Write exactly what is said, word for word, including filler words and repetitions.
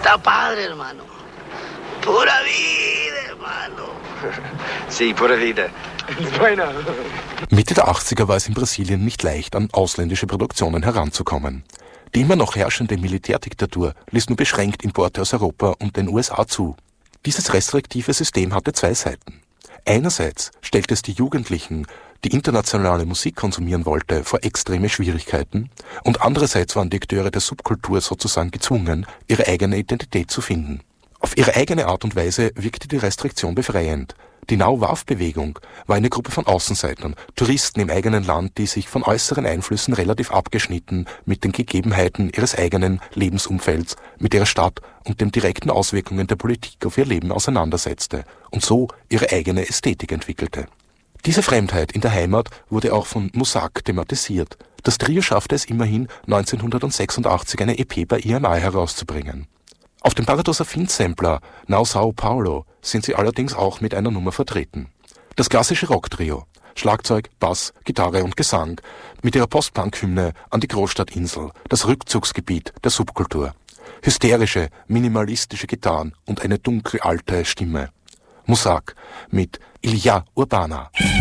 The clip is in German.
Está padre, hermano. Pura vida, hermano. Sí, pura vida. Bueno. Mitte der achtziger war es in Brasilien nicht leicht, an ausländische Produktionen heranzukommen. Die immer noch herrschende Militärdiktatur ließ nur beschränkt Importe aus Europa und den U S A zu. Dieses restriktive System hatte zwei Seiten. Einerseits stellte es die Jugendlichen, die internationale Musik konsumieren wollte, vor extreme Schwierigkeiten, und andererseits waren die Akteure der Subkultur sozusagen gezwungen, ihre eigene Identität zu finden. Auf ihre eigene Art und Weise wirkte die Restriktion befreiend. Die Now-Wave-Bewegung war eine Gruppe von Außenseitern, Touristen im eigenen Land, die sich von äußeren Einflüssen relativ abgeschnitten mit den Gegebenheiten ihres eigenen Lebensumfelds, mit ihrer Stadt und den direkten Auswirkungen der Politik auf ihr Leben auseinandersetzte und so ihre eigene Ästhetik entwickelte. Diese Fremdheit in der Heimat wurde auch von Musak thematisiert. Das Trio schaffte es immerhin, neunzehnhundertsechsundachtzig eine E P bei E M I herauszubringen. Auf dem Paradox Afin-Sampler Now Sao Paulo sind sie allerdings auch mit einer Nummer vertreten. Das klassische Rocktrio, Schlagzeug, Bass, Gitarre und Gesang, mit ihrer Post-Punk-Hymne an die Großstadtinsel, das Rückzugsgebiet der Subkultur. Hysterische, minimalistische Gitarren und eine dunkel alte Stimme. Musak mit Ilya Urbana.